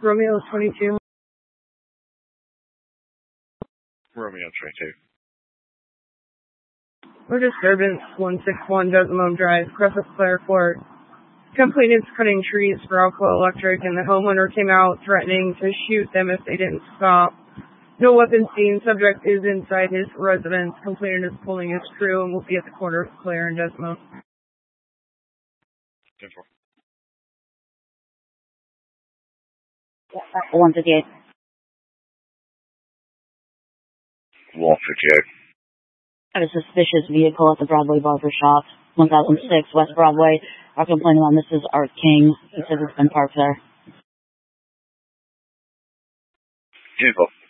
Romeo 22. Romeo 22. We're disturbance 161 Desmond Drive, Crescent Clare Court. Complainants cutting trees for Alcoa Electric, and the homeowner came out threatening to shoot them if they didn't stop. No weapons seen. Subject is inside his residence. Complainant is pulling his crew and will be at the corner of Clare and Desmond. 158. 158. I have a suspicious vehicle at the Broadway Barber Shop, 1006 West Broadway. Our complainant on this is Art King. He says it's been parked there. 10-4.